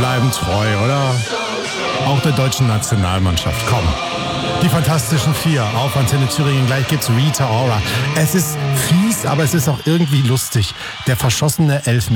bleiben treu, oder? Auch der deutschen Nationalmannschaft. Komm. Die Fantastischen Vier auf Antenne Thüringen. Gleich gibt's Rita Ora. Es ist fies, aber es ist auch irgendwie lustig. Der verschossene Elfmeter.